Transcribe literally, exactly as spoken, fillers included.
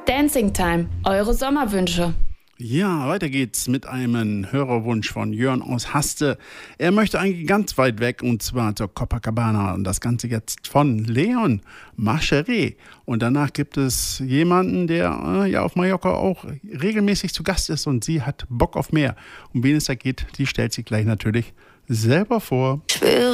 Dancing Time, eure Sommerwünsche. Ja, weiter geht's mit einem Hörerwunsch von Jörn aus Haste. Er möchte eigentlich ganz weit weg und zwar zur Copacabana und das Ganze jetzt von Leon Marcheret. Und danach gibt es jemanden, der äh, ja auf Mallorca auch regelmäßig zu Gast ist und sie hat Bock auf mehr. Um wen es da geht, die stellt sie gleich natürlich selber vor. Schwöre